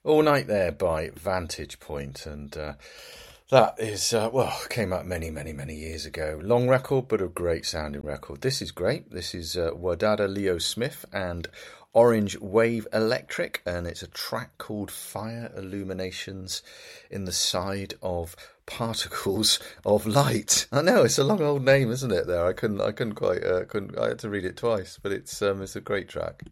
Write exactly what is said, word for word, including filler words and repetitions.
All Night There by Vantage Point, and uh, that is, uh, well, came out many, many, many years ago. Long record, but a great sounding record. This is great. This is uh, Wadada Leo Smith and Orange Wave Electric, and it's a track called Fire Illuminations in the Side of Particles of Light. I know, it's a long old name, isn't it? There, I couldn't, I couldn't quite, uh, couldn't, I had to read it twice, but it's, um, it's a great track.